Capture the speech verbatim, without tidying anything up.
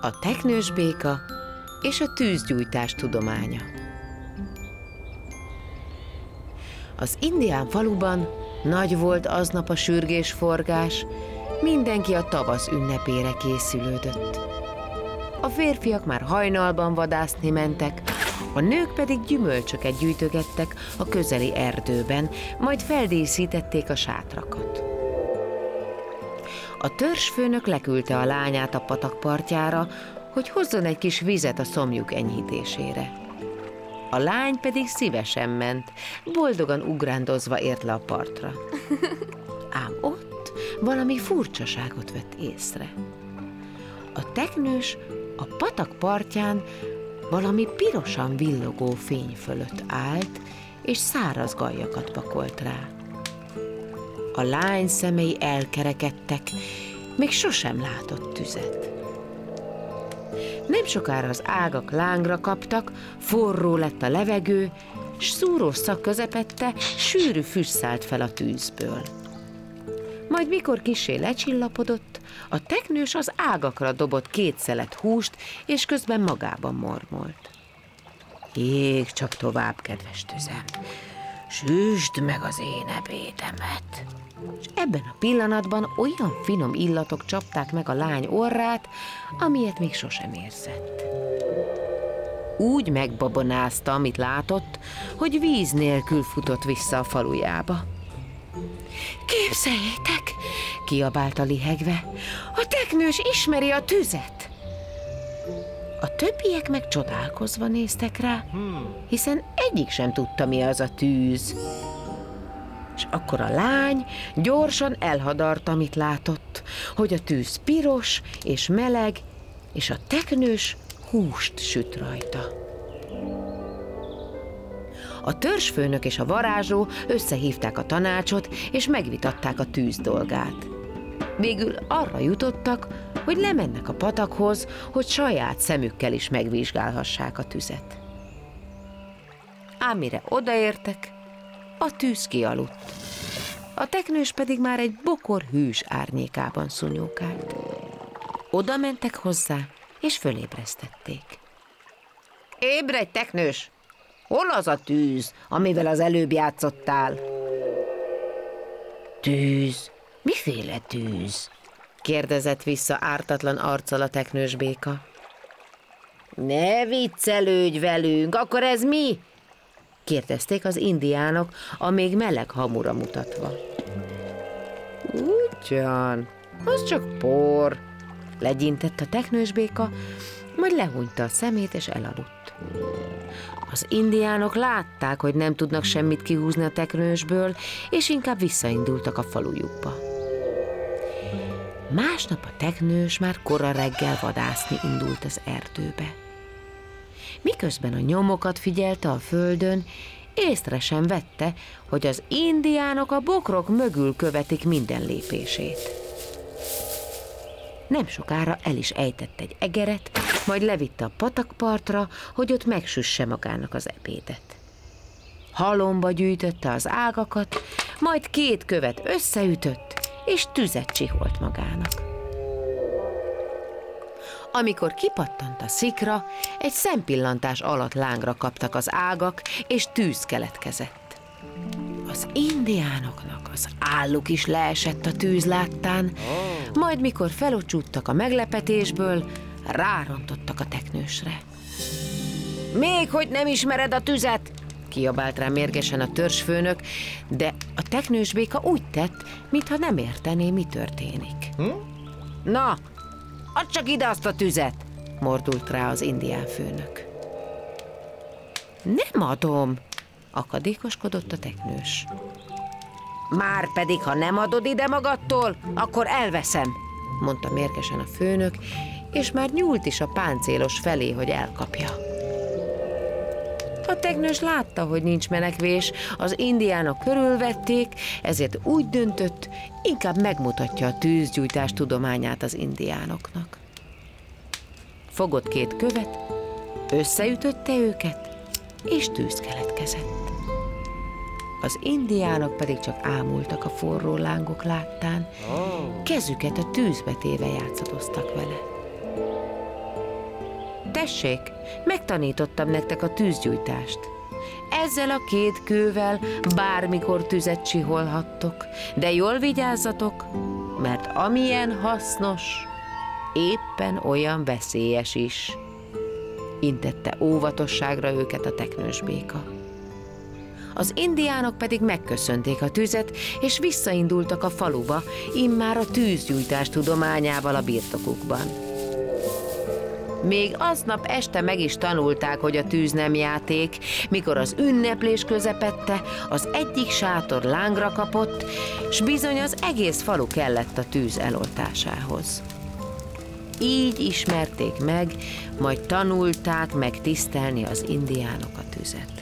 A teknős béka és a tűzgyújtás tudománya. Az indián faluban nagy volt aznap a sürgésforgás, mindenki a tavasz ünnepére készülődött. A férfiak már hajnalban vadászni mentek, a nők pedig gyümölcsöket gyűjtögettek a közeli erdőben, majd feldíszítették a sátrakat. A törzsfőnök leküldte a lányát a patak partjára, hogy hozzon egy kis vizet a szomjuk enyhítésére. A lány pedig szívesen ment, boldogan ugrándozva ért le a partra. Ám ott valami furcsaságot vett észre. A teknős a patak partján valami pirosan villogó fény fölött állt, és száraz gallyakat pakolt rá. A lány szemei elkerekedtek, még sosem látott tüzet. Nem sokára az ágak lángra kaptak, forró lett a levegő, s szúró szak közepette sűrű füst szállt fel a tűzből. Majd mikor kissé lecsillapodott, a teknős az ágakra dobott két szelet húst, és közben magában mormolt. Ég csak tovább, kedves tüzem, süsd meg az én ebédemet. És ebben a pillanatban olyan finom illatok csapták meg a lány orrát, amilyet még sosem érzett. Úgy megbabonázta, amit látott, hogy víz nélkül futott vissza a falujába. Képzeljétek, kiabálta lihegve, a teknős ismeri a tüzet. A többiek meg csodálkozva néztek rá, hiszen egyik sem tudta, mi az a tűz. És akkor a lány gyorsan elhadarta, amit látott, hogy a tűz piros és meleg, és a teknős húst süt rajta. A törzsfőnök és a varázsló összehívták a tanácsot, és megvitatták a tűz dolgát. Végül arra jutottak, hogy lemennek a patakhoz, hogy saját szemükkel is megvizsgálhassák a tüzet. Ám mire odaértek, a tűz kialudt. A teknős pedig már egy bokor hűs árnyékában szúnyókált. Oda mentek hozzá, és fölébresztették. Ébredj, teknős! Hol az a tűz, amivel az előbb játszottál? Tűz? Miféle tűz? Kérdezett vissza ártatlan arccal a teknős béka. Ne viccelődj velünk, akkor ez mi? Kérdezték az indiánok, a még meleg hamura mutatva. Ugyan, az csak por, legyintett a teknős béka, majd lehúnyta a szemét és elaludt. Az indiánok látták, hogy nem tudnak semmit kihúzni a teknősből, és inkább visszaindultak a falujukba. Másnap a teknős már kora reggel vadászni indult az erdőbe. Miközben a nyomokat figyelte a földön, észre sem vette, hogy az indiánok a bokrok mögül követik minden lépését. Nem sokára el is ejtett egy egeret, majd levitte a patakpartra, hogy ott megsüsse magának az ebédet. Halomba gyűjtötte az ágakat, majd két követ összeütött, és tüzet csiholt magának. Amikor kipattant a szikra, egy szempillantás alatt lángra kaptak az ágak, és tűz keletkezett. Az indiánoknak az álluk is leesett a tűz láttán, majd mikor felocsúttak a meglepetésből, rárontottak a teknősre. Még hogy nem ismered a tüzet? Kiabált rá mérgesen a törzsfőnök, de a teknős béka úgy tett, mintha nem értené, mi történik. Hm? Na, add csak ide azt a tüzet! Mordult rá az indián főnök. Nem adom, akadékoskodott a teknős. Márpedig, ha nem adod ide magadtól, akkor elveszem, mondta mérgesen a főnök, és már nyúlt is a páncélos felé, hogy elkapja. A teknős látta, hogy nincs menekvés, az indiánok körülvették, ezért úgy döntött, inkább megmutatja a tűzgyújtás tudományát az indiánoknak. Fogott két követ, összeütötte őket, és tűz keletkezett. Az indiánok pedig csak ámultak a forró lángok láttán, kezüket a tűzbe téve játszadoztak vele. Tessék, megtanítottam nektek a tűzgyújtást. Ezzel a két kővel bármikor tüzet csiholhattok, de jól vigyázzatok, mert amilyen hasznos, éppen olyan veszélyes is. Intette óvatosságra őket a teknős béka. Az indiánok pedig megköszönték a tüzet, és visszaindultak a faluba, immár a tűzgyújtás tudományával a birtokukban. Még aznap este meg is tanulták, hogy a tűz nem játék, mikor az ünneplés közepette az egyik sátor lángra kapott, s bizony az egész falu kellett a tűz eloltásához. Így ismerték meg, majd tanulták meg tisztelni az indiánok a tüzet.